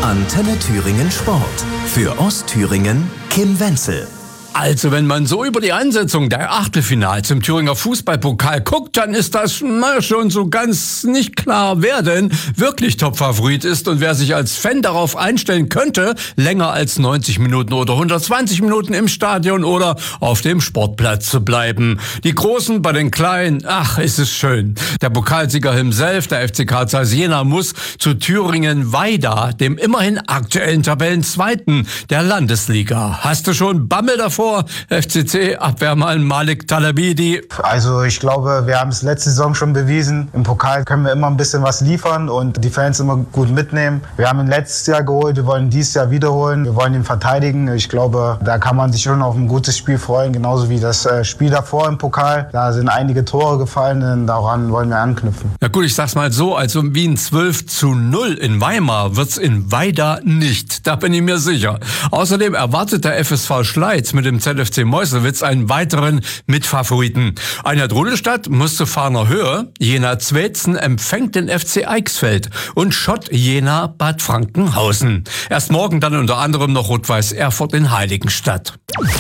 Antenne Thüringen Sport. Für Ostthüringen Kim Wenzel. Also, wenn man so über die Ansetzung der Achtelfinals im Thüringer Fußballpokal guckt, dann ist das schon so ganz nicht klar, wer denn wirklich Topfavorit ist und wer sich als Fan darauf einstellen könnte, länger als 90 Minuten oder 120 Minuten im Stadion oder auf dem Sportplatz zu bleiben. Die Großen bei den Kleinen, ach, ist es schön. Der Pokalsieger himself, der FC Carl Zeiss Jena, muss zu Thüringen-Weida, dem immerhin aktuellen Tabellenzweiten der Landesliga. Hast du schon Bammel davor? FCC-Abwehrmann Malik Talabidi. Also ich glaube, wir haben es letzte Saison schon bewiesen. Im Pokal können wir immer ein bisschen was liefern und die Fans immer gut mitnehmen. Wir haben ihn letztes Jahr geholt, wir wollen dieses Jahr wiederholen. Wir wollen ihn verteidigen. Ich glaube, da kann man sich schon auf ein gutes Spiel freuen, genauso wie das Spiel davor im Pokal. Da sind einige Tore gefallen und daran wollen wir anknüpfen. Na gut, ich sag's mal so, also wie ein 12:0 in Weimar wird's in Weida nicht. Da bin ich mir sicher. Außerdem erwartet der FSV Schleiz mit dem ZFC Meuselwitz einen weiteren Mitfavoriten. Einheit Rudolstadt muss zu Fahner Höhe, Jena Zwetzen empfängt den FC Eichsfeld und Schott Jena Bad Frankenhausen. Erst morgen dann unter anderem noch Rot-Weiß Erfurt in Heiligenstadt.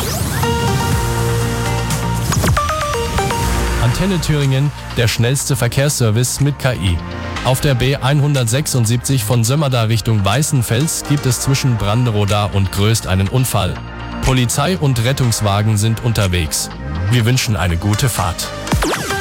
Antenne Thüringen, der schnellste Verkehrsservice mit KI. Auf der B176 von Sömmerda Richtung Weißenfels gibt es zwischen Branderoda und Gröst einen Unfall. Polizei und Rettungswagen sind unterwegs. Wir wünschen eine gute Fahrt.